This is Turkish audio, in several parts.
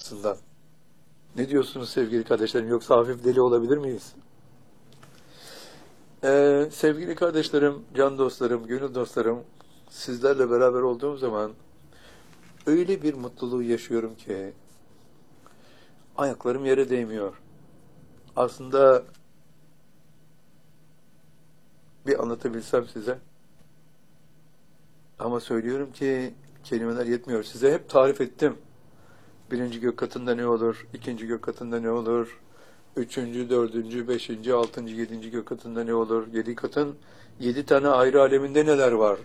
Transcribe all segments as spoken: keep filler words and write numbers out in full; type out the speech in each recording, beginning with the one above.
açısından. Ne diyorsunuz sevgili kardeşlerim? Yoksa hafif deli olabilir miyiz? Ee, sevgili kardeşlerim, can dostlarım, gönül dostlarım, sizlerle beraber olduğum zaman öyle bir mutluluğu yaşıyorum ki ayaklarım yere değmiyor. Aslında bir anlatabilsem size. Ama söylüyorum ki kelimeler yetmiyor. Size hep tarif ettim. Birinci gök katında ne olur? İkinci gök katında ne olur? Üçüncü, dördüncü, beşinci, altıncı, yedinci gök katında ne olur? Yedi katın yedi tane ayrı aleminde neler var?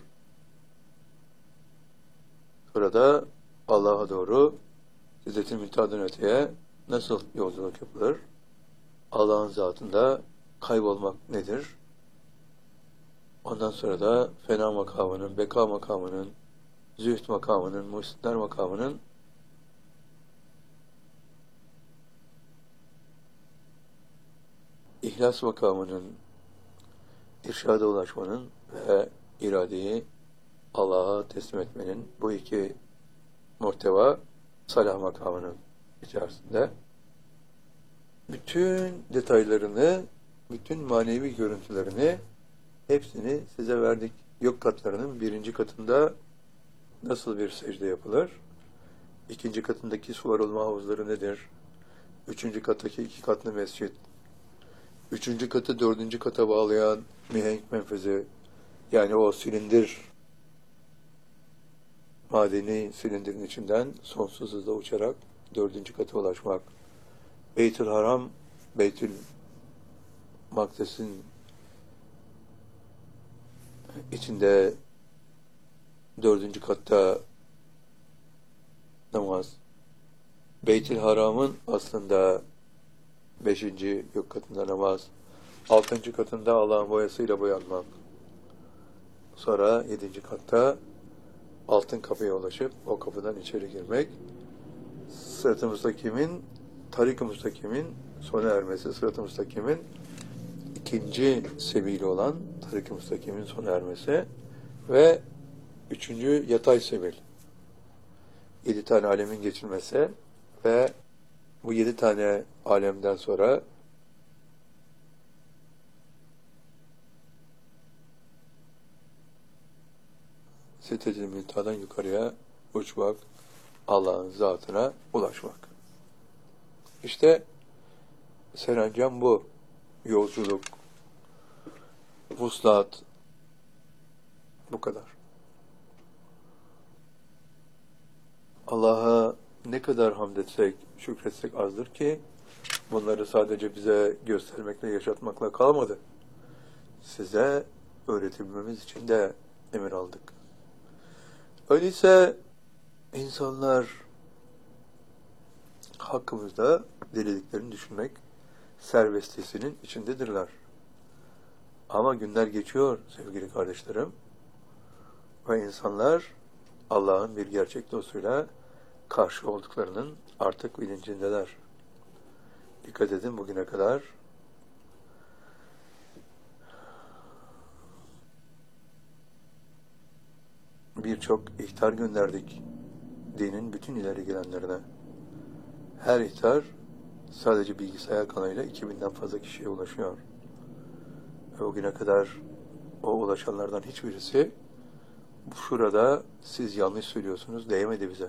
Burada Allah'a doğru Sidret-i Münteha'dan öteye nasıl yolculuk yapılır? Allah'ın zatında kaybolmak nedir? Ondan sonra da fena makamının, beka makamının, zühd makamının, muhsinler makamının ihlas makamının, irşada ulaşmanın ve iradeyi Allah'a teslim etmenin bu iki muhteva salah makamının içerisinde bütün detaylarını, bütün manevi görüntülerini hepsini size verdik. Yok katlarının birinci katında nasıl bir secde yapılır? İkinci katındaki suvar olma havuzları nedir? Üçüncü kattaki iki katlı mescit. Üçüncü katı dördüncü kata bağlayan mihenk menfezi. Yani o silindir, madeni silindirin içinden sonsuz hızla uçarak dördüncü kata ulaşmak. Beytül Haram, Beytül Makdes'in içinde dördüncü katta namaz. Beytül Haram'ın aslında beşinci gök katında namaz. Altıncı katında Allah'ın boyasıyla boyanmak. Sonra yedinci katta altın kapıya ulaşıp o kapıdan içeri girmek. Sırat-ı Müstakim'in, Tarik-ı Müstakim'in sona ermesi, Sırat-ı Müstakim'in ikinci sebili olan Tarik-ı Müstakim'in sona ermesi ve üçüncü yatay sebil. Yedi tane alemin geçilmesi ve bu yedi tane alemden sonra Sidret-i Münteha'dan yukarıya uçmak, Allah'ın zatına ulaşmak. İşte serencam bu. Yolculuk, vuslat, bu kadar. Allah'a ne kadar hamd etsek, şükretsek azdır ki bunları sadece bize göstermekle, yaşatmakla kalmadı. Size öğretebilmemiz için de emir aldık. Öyleyse insanlar hakkımızda deliliklerini düşünmek serbestisinin içindedirler. Ama günler geçiyor sevgili kardeşlerim ve insanlar Allah'ın bir gerçek dostuyla karşı olduklarının artık bilincindeler. Dikkat edin, bugüne kadar birçok ihtar gönderdik dinin bütün ileri gelenlerine. Her ihtar sadece bilgisayar kanalıyla iki binden fazla kişiye ulaşıyor. Ve bugüne kadar o ulaşanlardan hiçbirisi şurada siz yanlış söylüyorsunuz değmedi bize.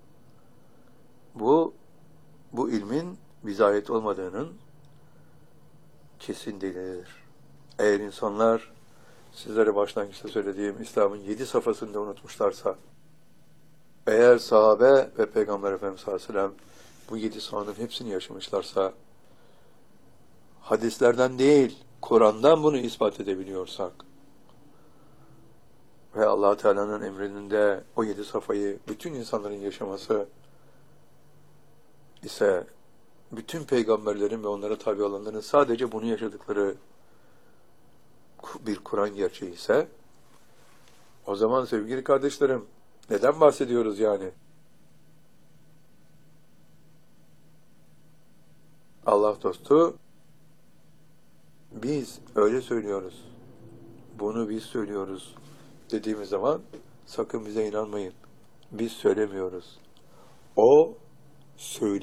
Bu, bu ilmin bize ait olmadığının kesin delilidir. Eğer insanlar sizlere başlangıçta söylediğim İslam'ın yedi safhasında unutmuşlarsa, eğer sahabe ve Peygamber Efendimiz sallallahu aleyhi ve sellem bu yedi sahanın hepsini yaşamışlarsa, hadislerden değil, Kur'an'dan bunu ispat edebiliyorsak ve Allah Teala'nın emrinde o yedi safhayı bütün insanların yaşaması ise bütün peygamberlerin ve onlara tabi olanların sadece bunu yaşadıkları bir Kur'an gerçeği ise, o zaman sevgili kardeşlerim neden bahsediyoruz yani? Allah dostu, biz öyle söylüyoruz, bunu biz söylüyoruz dediğimiz zaman sakın bize inanmayın. Biz söylemiyoruz. O söylüyor.